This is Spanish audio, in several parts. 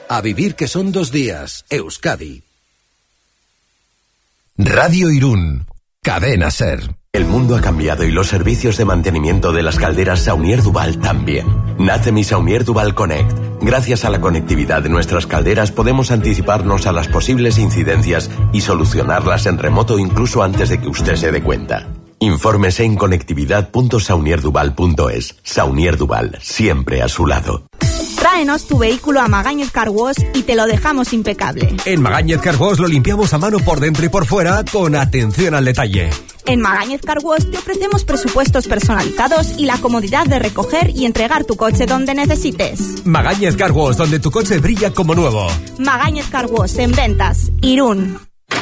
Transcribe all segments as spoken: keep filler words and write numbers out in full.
A vivir que son dos días. Euskadi. Radio Irún. Cadena SER. El mundo ha cambiado y los servicios de mantenimiento de las calderas Saunier Duval también. Nace mi Saunier Duval Connect. Gracias a la conectividad de nuestras calderas podemos anticiparnos a las posibles incidencias y solucionarlas en remoto incluso antes de que usted se dé cuenta. Infórmese en conectividad punto saunier duval punto es. Saunier Duval, siempre a su lado. Tráenos tu vehículo a Magañez Car Wash y te lo dejamos impecable. En Magañez Car Wash lo limpiamos a mano por dentro y por fuera con atención al detalle. En Magañez Car Wash te ofrecemos presupuestos personalizados y la comodidad de recoger y entregar tu coche donde necesites. Magañez Car Wash, donde tu coche brilla como nuevo. Magañez Car Wash, en ventas, Irún.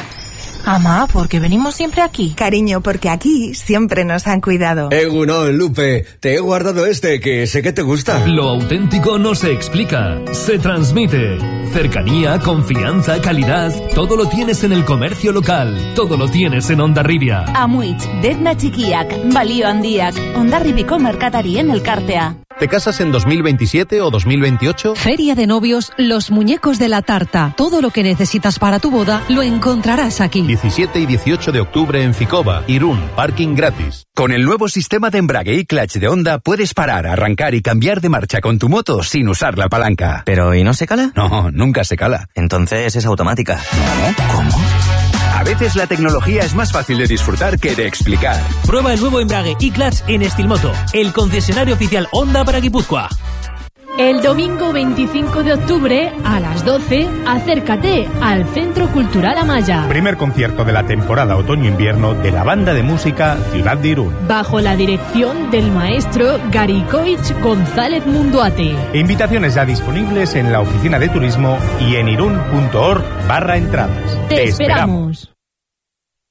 Amá, ¿por qué venimos siempre aquí? Cariño, porque aquí siempre nos han cuidado. Egunon, Lupe, te he guardado este que sé que te gusta. Lo auténtico no se explica, se transmite. Cercanía, confianza, calidad, todo lo tienes en el comercio local, todo lo tienes en Hondarribia. Amuitz, Detna Txikiak, Balio Handiak, Hondarribiko merkatarien elkartea. ¿Te casas en dos mil veintisiete o dos mil veintiocho? Feria de novios Los Muñecos de la Tarta. Todo lo que necesitas para tu boda lo encontrarás aquí. diecisiete y dieciocho de octubre en Ficoba, Irún, parking gratis. Con el nuevo sistema de embrague y clutch de Honda puedes parar, arrancar y cambiar de marcha con tu moto sin usar la palanca. ¿Pero y no se cala? No, nunca se cala. Entonces es automática. No, ¿cómo? A veces la tecnología es más fácil de disfrutar que de explicar. Prueba el nuevo embrague y clutch en Estilmoto, el concesionario oficial Honda para Guipúzcoa. El domingo veinticinco de octubre, a las doce, acércate al Centro Cultural Amaya. Primer concierto de la temporada otoño-invierno de la banda de música Ciudad de Irún. Bajo la dirección del maestro Garikoich González Munduate. Invitaciones ya disponibles en la oficina de turismo y en irún punto org barra entradas. Te, Te esperamos. esperamos.